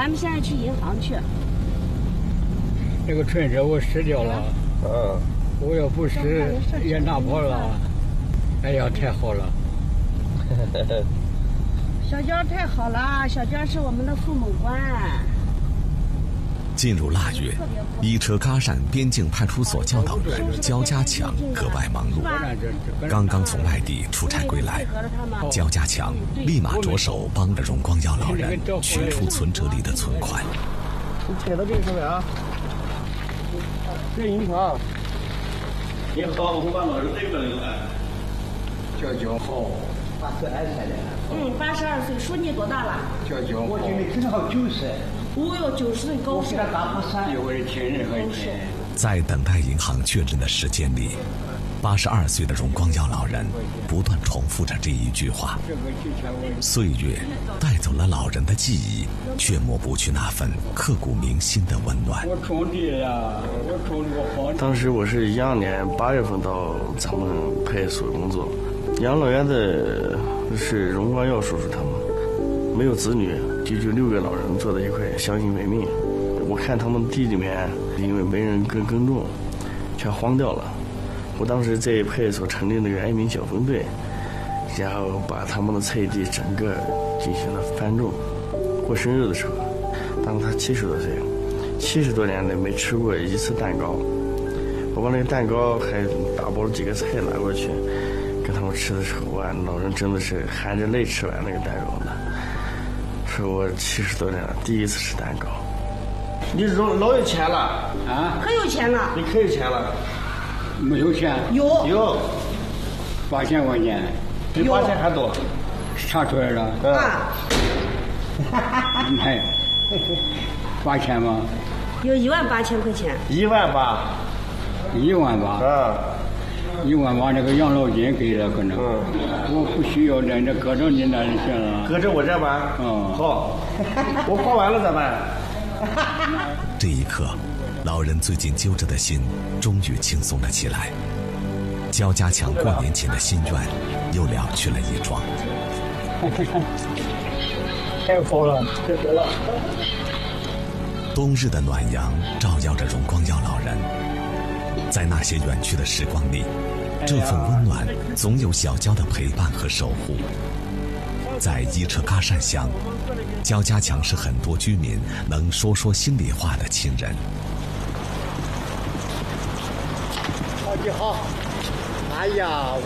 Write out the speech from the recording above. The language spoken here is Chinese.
咱们现在去银行去。 这个存折我失掉了，我要不失也拿不了。哎呀，太好了！ 小娇太好了，小娇是我们的父母官。 进入腊月，伊车喀山边境派出所教导员焦家强格外忙碌。刚刚从外地出差归来，焦家强立马着手帮着荣光耀老人取出存折里的存款。 你贴到这个上面啊，这银行。 你好，我把老人这个来。 叫江浩 82岁了。 82岁，叔你多大了？ 叫江浩。 我今年正好90。 哦哟，90岁高寿。 有我的亲人和你。 在等待银行确认的时间里，82岁的荣光耀老人不断重复着这一句话。岁月带走了老人的记忆，却抹不去那份刻骨铭心的温暖。 我种地呀，我种这个黄。 当时我是2012年8月份到咱们派出所工作，养老院的是荣光耀叔叔他们，没有子女，就6个老人坐在一块相依为命。我看他们地里面因为没人耕种，全荒掉了。我当时在派出所成立那个爱民小分队，然后把他们的菜地整个进行了翻种。过生日的时候，当时他70多岁，70多年来没吃过一次蛋糕。我把那个蛋糕还打包了几个菜拿过去，跟他们吃的时候，哇，老人真的是含着泪吃完那个蛋糕的。说我70多年了第一次吃蛋糕。你老有钱了啊？ 可有钱了。 你可有钱了？ 没有钱？ 有 8000块钱， 比8000还多。 查出来了。你看，8000吗？ 有18000块钱。 18000。 18000。18000，这个养老金给了可能。我不需要这搁着你那就行了。 搁着我这吧。好，我花完了咋办？ 这一刻，老人最近揪着的心终于轻松了起来。焦家强过年前的心愿又了去了一桩。 太好了，太好了！ 冬日的暖阳照耀着荣光耀老人，在那些远去的时光里，这份温暖总有小娇的陪伴和守护。在伊车喀山乡，焦家强是很多居民能说心里话的亲人。 你好，哎呀。